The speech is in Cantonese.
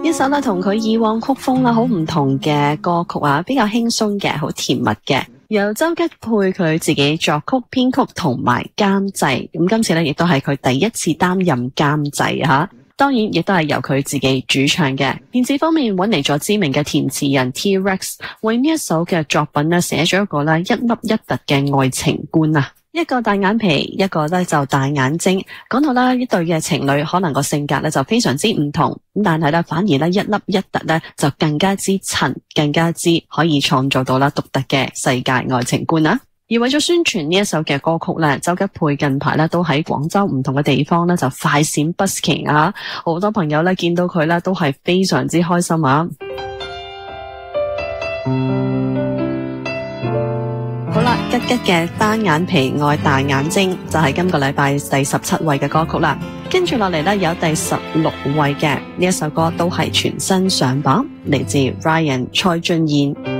一首咧同佢以往曲風啦好唔同嘅歌曲啊，比較輕鬆嘅，好甜蜜嘅，由周吉佩佢自己作曲、編曲同埋監製。咁今次咧亦都係佢第一次擔任監製吓。當然亦都係由佢自己主唱嘅。填詞方面揾嚟咗知名嘅填詞人 T-Rex， 為呢一首嘅作品咧寫咗一個咧一凹一凸嘅愛情觀啊。一個大眼皮，一個咧就大眼睛。講到啦，呢對嘅情侶可能個性格咧就非常之唔同，咁但係咧反而咧一凹一凸咧就更加之襯，更加之可以創造到啦獨特嘅世界愛情觀啊。而為咗宣傳呢一首嘅歌曲咧，周吉佩近排咧都喺廣州唔同嘅地方咧就快閃 busking 啊，好多朋友咧見到佢咧都係非常之開心啊。好啦，吉吉嘅單眼皮愛大眼睛就係今個禮拜第17位嘅歌曲啦。跟住落嚟咧有第16位嘅呢一首歌都係全新上榜，嚟自 Ryan 蔡俊彥。